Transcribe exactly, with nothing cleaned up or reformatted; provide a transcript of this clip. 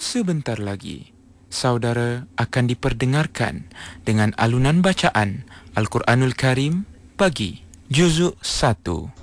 Sebentar lagi, saudara akan diperdengarkan dengan alunan bacaan Al-Quranul Karim bagi Juzuk satu.